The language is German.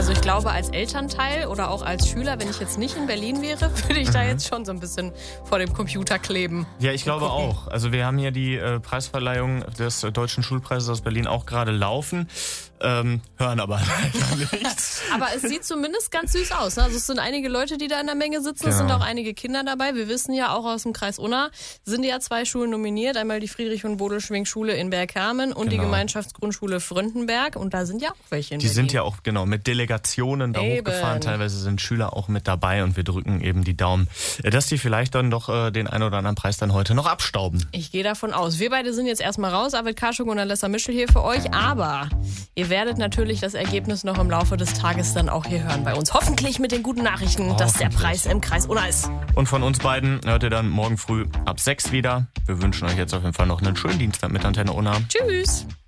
Also ich glaube, als Elternteil oder auch als Schüler, wenn ich jetzt nicht in Berlin wäre, würde ich da jetzt schon so ein bisschen vor dem Computer kleben. Ja, ich glaube auch. Also wir haben hier die Preisverleihung des Deutschen Schulpreises aus Berlin auch gerade laufen. Hören aber leider nichts. Aber es sieht zumindest ganz süß aus. Ne? Also es sind einige Leute, die da in der Menge sitzen. Es sind auch einige Kinder dabei. Wir wissen ja auch aus dem Kreis Unna sind ja 2 Schulen nominiert. Einmal die Friedrich- und Bodelschwingh-Schule in Bergkamen und die Gemeinschaftsgrundschule Fröndenberg. Und da sind ja auch welche in Die Berlin. sind ja auch mit Delegationen da hochgefahren. Teilweise sind Schüler auch mit dabei und wir drücken eben die Daumen, dass die vielleicht dann doch den einen oder anderen Preis dann heute noch abstauben. Ich gehe davon aus. Wir beide sind jetzt erstmal raus. Arvid Karschuk und Alessa Mischel hier für euch. Aber ihr werdet natürlich das Ergebnis noch im Laufe des Tages dann auch hier hören bei uns. Hoffentlich mit den guten Nachrichten, dass der Preis im Kreis Unna ist. Und von uns beiden hört ihr dann morgen früh ab 6 wieder. Wir wünschen euch jetzt auf jeden Fall noch einen schönen Dienstag mit Antenne Unna. Tschüss.